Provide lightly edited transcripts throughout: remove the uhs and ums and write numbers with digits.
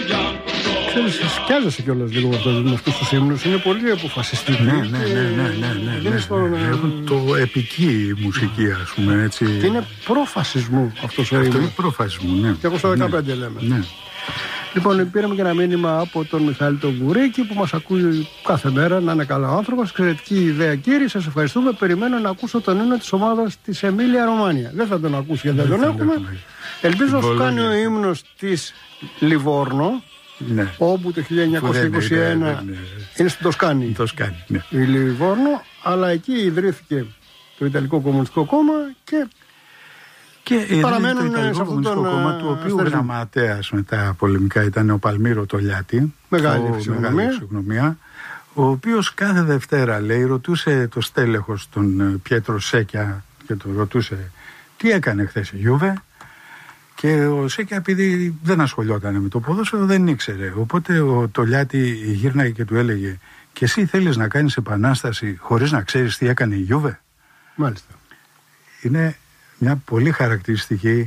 Σκιάζεσαι κιόλας λίγο με αυτούς τους ύμνους. Είναι πολύ αποφασιστικοί. Ναι. Έχουν το επική μουσική, ας πούμε, έτσι. Και είναι προφασισμού αυτός ο ύμνος. Αυτό είναι προφασισμού, ναι. Και εγώ στο 15 λέμε. Ναι. Λοιπόν, πήραμε και ένα μήνυμα από τον Μιχάλη τον Κουρίκη που μας ακούει κάθε μέρα. Να είναι καλά ο άνθρωπος. Εξαιρετική ιδέα, κύριε. Σας ευχαριστούμε. Περιμένω να ακούσω τον ύμνο της ομάδας της Εμίλια Ρωμάνια. Δεν θα τον ακούσει γιατί δεν τον έχουμε. Ελπίζω να σου κάνει ο ύμνος της Λιβόρνο. Ναι. Όπου το 1921 είναι στην Τοσκάνη, ναι. η Λιβόρνο, αλλά εκεί ιδρύθηκε το Ιταλικό Κομμουνιστικό Κόμμα και παραμένουν σε αυτόν τον κόμμα, του οποίου γραμματέας μετά πολεμικά ήταν ο Παλμύρο Τολιάτη, μεγάλη φυσιογνωμία, ο οποίος κάθε Δευτέρα, λέει, ρωτούσε το στέλεχος τον Πιέτρο Σέκια και τον ρωτούσε τι έκανε χθες η Γιούβε. Και ο Σέκια, επειδή δεν ασχολιόταν με το ποδόσφαιρο, δεν ήξερε. Οπότε ο Τολιάτη γύρναγε και του έλεγε: και εσύ θέλεις να κάνεις επανάσταση χωρίς να ξέρεις τι έκανε η Γιούβε? Μάλιστα. Είναι μια πολύ χαρακτηριστική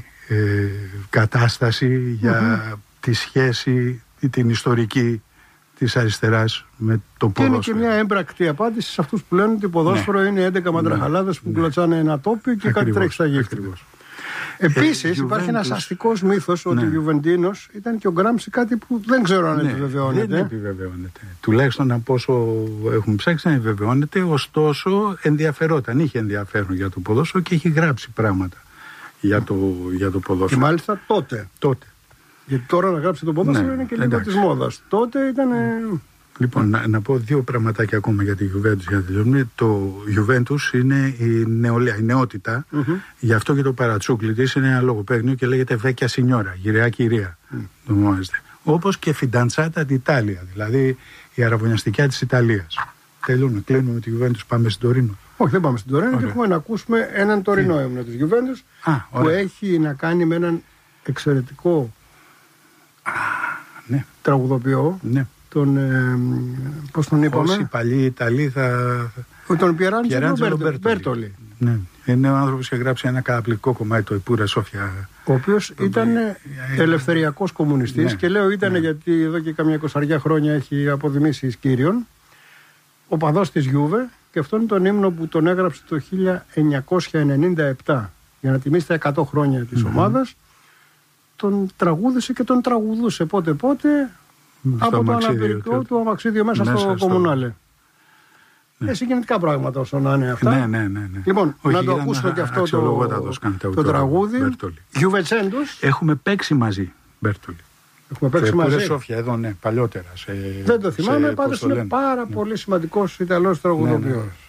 κατάσταση για τη σχέση, την ιστορική της αριστεράς με το ποδόσφαιρο. Και είναι και μια έμπρακτη απάντηση σε αυτούς που λένε ότι το ποδόσφαιρο είναι 11 μαντραχαλάδες που κλωτσάνε ένα τόπι και κάτι τρέχει στα γύφτρια. Επίσης υπάρχει ένας αστικός μύθος ότι ο Γιουβεντίνος ήταν και ο Γκράμψη, κάτι που δεν ξέρω αν επιβεβαιώνεται. Δεν επιβεβαιώνεται. Τουλάχιστον από όσο έχουμε ψάξει να επιβεβαιώνεται, ωστόσο ενδιαφερόταν, είχε ενδιαφέρον για το ποδόσφαιρο και έχει γράψει πράγματα για το ποδόσφαιρο. Και μάλιστα τότε. Γιατί τώρα να γράψει το ποδόσφαιρο είναι και λίγο της μόδας. Τότε ήταν. Λοιπόν, να πω δύο πραγματάκια ακόμα για τη Juventus για να τελειώνουμε. Το Juventus είναι η νεολαία, η νεότητα. Γι' αυτό και το παρατσούκλι της είναι ένα λογοπαίγνιο και λέγεται Vecchia Signora, γυραιά κυρία. Όπως και Fidanzata d'Italia, δηλαδή η αραβωνιαστικιά της Ιταλίας. Τελειώνουμε, κλείνουμε με τη Juventus, πάμε στην Τωρίνο. Όχι, δεν πάμε στην Τωρίνο, και έχουμε να ακούσουμε έναν τωρινό ύμνο της Juventus που έχει να κάνει με έναν εξαιρετικό τραγουδοποιό. Ναι. Πώς τον είπαμε? Όσοι παλιοί Ιταλοί τον Πιεράντζο Μπέρτολι. Ναι. Είναι ο άνθρωπος που γράψει ένα καταπληκτικό κομμάτι, το Επούρα Σόφια. Ο οποίος ήταν ελευθεριακός κομμουνιστής, και λέω ήταν γιατί εδώ και καμιά 20 χρόνια έχει αποδημήσει εις Κύριον, ο παδός της Γιούβε, και αυτό είναι τον ύμνο που τον έγραψε το 1997 για να τιμήσει τα 100 χρόνια της ομάδας. Τον τραγούδισε και τον τραγουδούσε πότε από το αναπηρικό του αμαξίδιο μέσα στο Κομμουνάλε. Συγκινητικά πράγματα όσο να είναι αυτά. Ναι. Λοιπόν, να το ακούσουμε και αυτό το τραγούδι. Γιουβετσέντους. Έχουμε παίξει μαζί, Μπέρτολι. Έχουμε παίξει μαζί. Σόφια εδώ, παλιότερα. Δεν το θυμάμαι, πάντως είναι πάρα πολύ σημαντικός Ιταλός τραγουδοποιός.